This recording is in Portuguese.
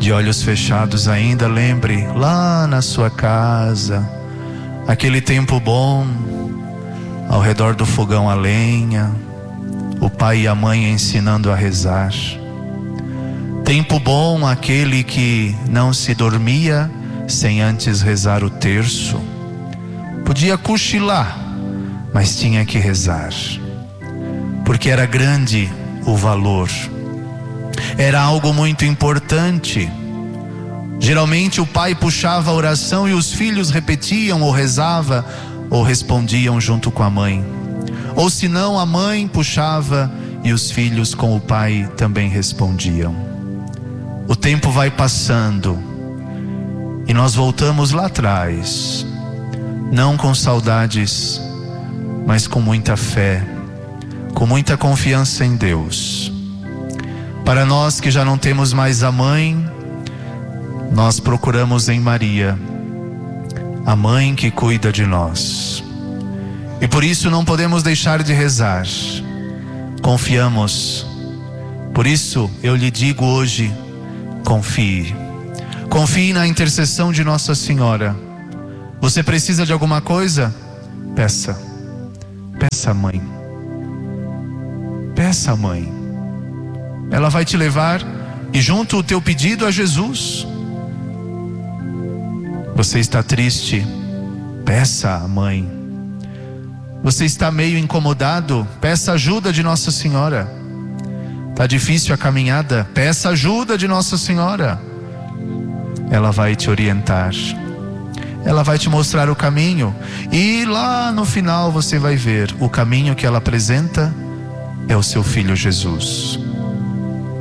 De olhos fechados ainda, lembre lá na sua casa, aquele tempo bom, ao redor do fogão a lenha, o pai e a mãe ensinando a rezar. Tempo bom aquele que não se dormia sem antes rezar o terço. Podia cochilar, mas tinha que rezar, porque era grande o valor. Era algo muito importante. Geralmente o pai puxava a oração e os filhos repetiam ou rezava ou respondiam junto com a mãe. Ou se não, a mãe puxava e os filhos com o pai também respondiam. O tempo vai passando e nós voltamos lá atrás, não com saudades, mas com muita fé, com muita confiança em Deus. Para nós que já não temos mais a mãe, nós procuramos em Maria, a mãe que cuida de nós. E por isso não podemos deixar de rezar. Confiamos. Por isso eu lhe digo hoje, confie. Confie na intercessão de Nossa Senhora. Você precisa de alguma coisa? Peça. Peça, mãe. Peça, mãe. Ela vai te levar e junto o teu pedido a Jesus. Você está triste? Peça a mãe. Você está meio incomodado? Peça ajuda de Nossa Senhora. Está difícil a caminhada? Peça ajuda de Nossa Senhora. Ela vai te orientar. Ela vai te mostrar o caminho. E lá no final você vai ver o caminho que ela apresenta é o seu Filho Jesus.